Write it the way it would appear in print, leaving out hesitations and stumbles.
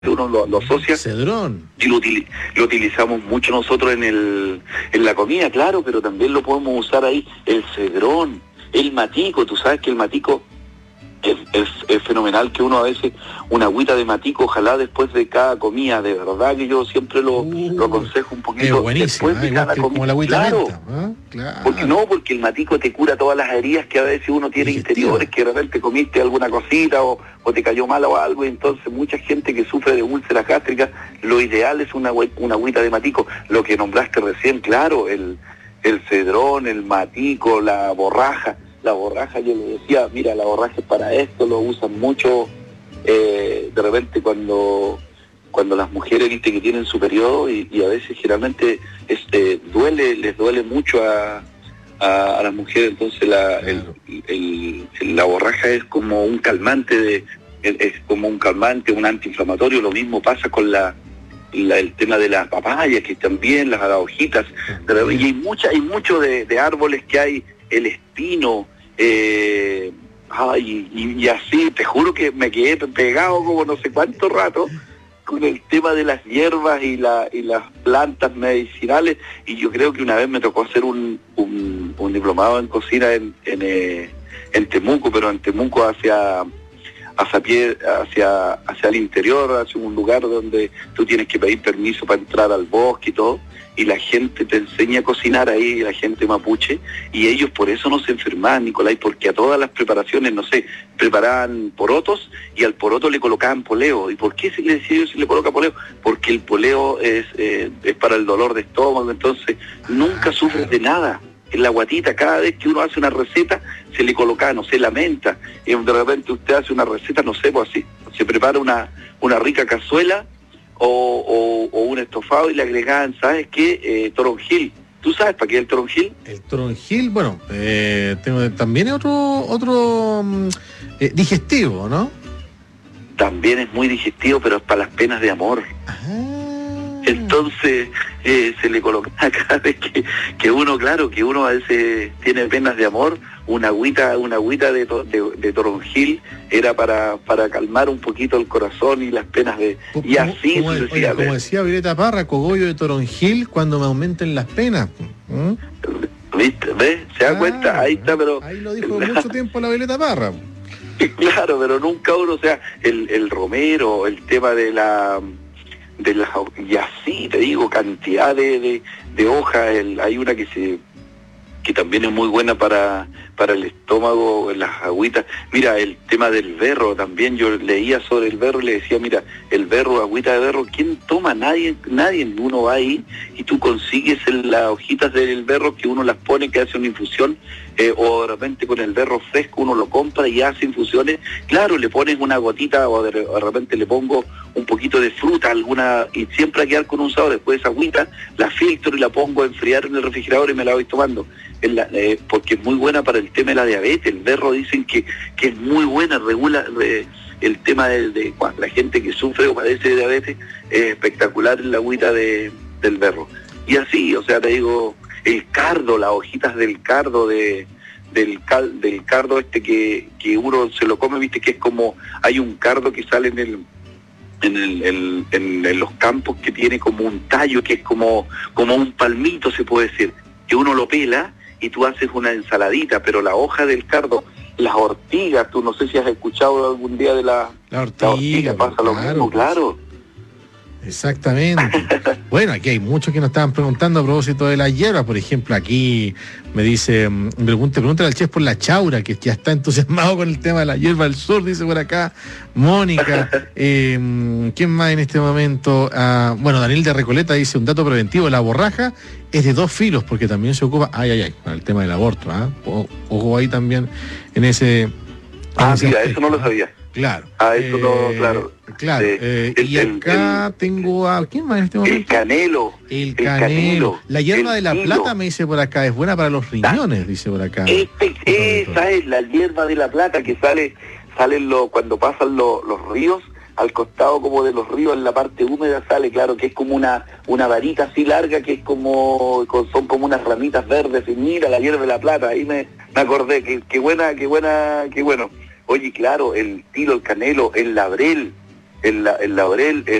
uno lo asocia. Cedrón. Y lo utilizamos mucho nosotros en la comida, claro, pero también lo podemos usar ahí, el cedrón, el matico. Tú sabes que el matico es fenomenal, que uno a veces, una agüita de matico, ojalá después de cada comida, de verdad que yo siempre lo aconsejo un poquito. Es buenísimo, después de cada comida. como la agüita claro, menta, ¿eh? Claro. Porque el matico te cura todas las heridas que a veces uno tiene interiores, que de repente comiste alguna cosita o te cayó mal o algo, y entonces mucha gente que sufre de úlceras gástricas, lo ideal es una agüita de matico. Lo que nombraste recién, claro, el cedrón, el matico, la borraja. La borraja, yo le decía, mira, la borraja es para esto, lo usan mucho de repente cuando las mujeres, viste, que tienen su periodo y a veces generalmente les duele mucho a las mujeres, entonces la borraja es como un calmante, un antiinflamatorio. Lo mismo pasa con el tema de las papayas, que también las hojitas, y hay mucho de árboles que hay, el espino, y así, te juro que me quedé pegado como no sé cuánto rato con el tema de las hierbas y las plantas medicinales, y yo creo que una vez me tocó hacer un diplomado en cocina en Temuco, pero en Temuco hacia el interior, hacia un lugar donde tú tienes que pedir permiso para entrar al bosque y todo, y la gente te enseña a cocinar ahí, la gente mapuche, y ellos por eso no se enfermaban, Nicolás, porque a todas las preparaciones, no sé, preparaban porotos y al poroto le colocaban poleo. ¿Y por qué se le coloca poleo? Porque el poleo es para el dolor de estómago, entonces nunca sufres de nada. En la guatita, cada vez que uno hace una receta, se le coloca, no sé, la menta, y de repente usted hace una receta, no sé, pues así, se prepara una rica cazuela o un estofado y le agregaban, ¿sabes qué? Toronjil. ¿Tú sabes para qué es el toronjil? El toronjil, bueno, también es otro digestivo, ¿no? También es muy digestivo, pero es para las penas de amor. Entonces se le coloca cada vez que uno, claro, que uno a veces tiene penas de amor, una agüita de toronjil era para calmar un poquito el corazón y las penas de... Y así sucesivamente. Como decía Violeta Parra, cogollo de toronjil cuando me aumenten las penas. ¿Viste? ¿Ves? ¿Se da cuenta? Ahí está, pero... Ahí lo dijo mucho tiempo la Violeta Parra. Claro, pero nunca uno, o sea, el romero, el tema de y así te digo, cantidad de hojas, hay una que también es muy buena para el estómago, las agüitas. Mira, el tema del berro también, yo leía sobre el berro y le decía, mira, el berro, agüita de berro, ¿quién toma? Nadie, uno va ahí y tú consigues las hojitas del berro que uno las pone, que hace una infusión, o de repente con el berro fresco uno lo compra y hace infusiones, claro, le pones una gotita o de repente le pongo un poquito de fruta, alguna, y siempre a quedar con un sabor. Después esa agüita la filtro y la pongo a enfriar en el refrigerador y me la voy tomando, porque es muy buena para el tema de la diabetes. El berro dicen que es muy buena, regula el tema de la gente que sufre o padece de diabetes, es espectacular la agüita del berro. Y así, o sea, te digo, el cardo, las hojitas del cardo, del cardo que uno se lo come, viste que es como, hay un cardo que sale en los campos que tiene como un tallo, que es como un palmito, se puede decir, que uno lo pela y tú haces una ensaladita, pero la hoja del cardo, las ortigas, tú no sé si has escuchado algún día de la ortiga, pasa lo mismo, claro. Exactamente. Bueno, aquí hay muchos que nos estaban preguntando a propósito de las hierbas. Por ejemplo, aquí me dice, pregúntale al chef por la chaura, que ya está entusiasmado con el tema de la hierba del sur, dice por acá Mónica. ¿Quién más en este momento? Bueno, Daniel de Recoleta dice, un dato preventivo, la borraja es de 2 filos, porque también se ocupa, para el tema del aborto, ojo ahí también en ese... mira, aspecto, eso no lo sabía. Claro. Eso no, claro. Claro. Y acá tengo a... ¿Quién más en este momento? El canelo. La hierba de la plata, me dice por acá, es buena para los riñones, dice por acá. Esa es la hierba de la plata que salen cuando pasan los ríos, al costado como de los ríos, en la parte húmeda sale, claro, que es como una varita así larga, que es son como unas ramitas verdes, y mira, la hierba de la plata, ahí me acordé, qué bueno. Oye, claro, el tilo, el canelo, el laurel, el laurel,